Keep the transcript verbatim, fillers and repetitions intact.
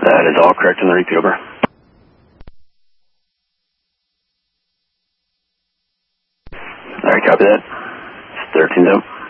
That is all correct in the repeat, over. Alright, copy that. thirteen down.